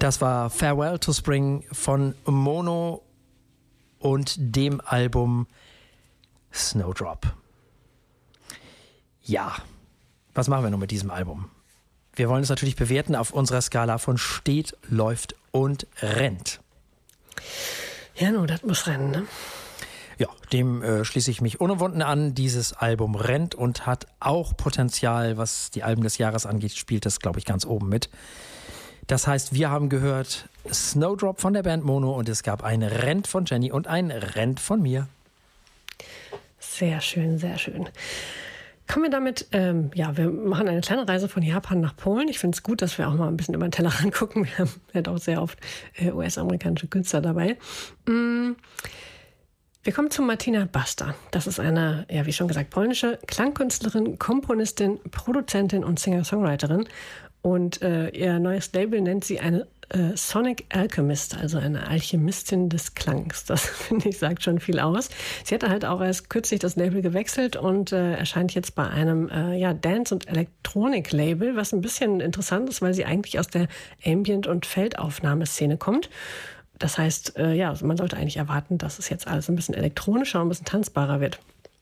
Das war Farewell to Spring von Mono und dem Album Snowdrop. Ja, was machen wir nun mit diesem Album? Wir wollen es natürlich bewerten auf unserer Skala von steht, läuft und rennt. Ja, nur das muss rennen, ne? Ja, dem schließe ich mich unumwunden an. Dieses Album rennt und hat auch Potenzial, was die Alben des Jahres angeht, spielt das, glaube ich, ganz oben mit. Das heißt, wir haben gehört Snowdrop von der Band Mono und es gab ein Rent von Jenny und ein Rent von mir. Sehr schön, sehr schön. Kommen wir damit, wir machen eine kleine Reise von Japan nach Polen. Ich finde es gut, dass wir auch mal ein bisschen über den Tellerrand gucken. Wir haben ja doch sehr oft US-amerikanische Künstler dabei. Wir kommen zu Martina Basta. Das ist eine, ja, wie schon gesagt, polnische Klangkünstlerin, Komponistin, Produzentin und Singer-Songwriterin. Und ihr neues Label nennt sie eine Sonic Alchemist, also eine Alchemistin des Klangs. Das, finde ich, sagt schon viel aus. Sie hatte halt auch erst kürzlich das Label gewechselt und erscheint jetzt bei einem Dance- und Elektronik-Label, was ein bisschen interessant ist, weil sie eigentlich aus der Ambient- und Feldaufnahmeszene kommt. Das heißt, man sollte eigentlich erwarten, dass es jetzt alles ein bisschen elektronischer und ein bisschen tanzbarer wird.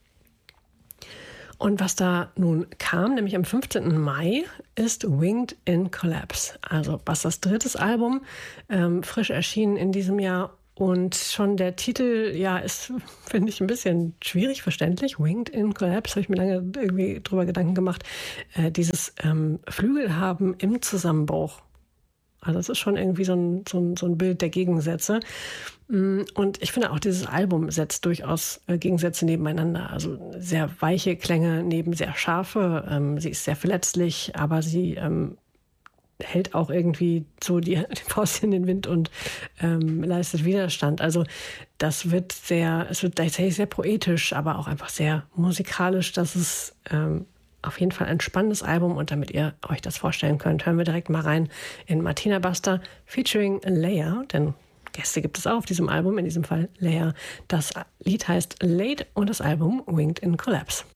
Und was da nun kam, nämlich am 15. Mai, ist Winged in Collapse. Also Bastas drittes Album, frisch erschienen in diesem Jahr. Und schon der Titel, ist, finde ich, ein bisschen schwierig verständlich. Winged in Collapse, habe ich mir lange irgendwie drüber Gedanken gemacht. Dieses Flügel haben im Zusammenbruch. Also es ist schon irgendwie so ein Bild der Gegensätze. Und ich finde auch, dieses Album setzt durchaus Gegensätze nebeneinander. Also sehr weiche Klänge neben sehr scharfe. Sie ist sehr verletzlich, aber sie hält auch irgendwie so die Faust in den Wind und leistet Widerstand. Also es wird tatsächlich sehr poetisch, aber auch einfach sehr musikalisch. Das ist auf jeden Fall ein spannendes Album und damit ihr euch das vorstellen könnt, hören wir direkt mal rein in Martina Basta featuring Leia, denn Gäste gibt es auch auf diesem Album, in diesem Fall Leia. Das Lied heißt Late und das Album Winged in Collapse.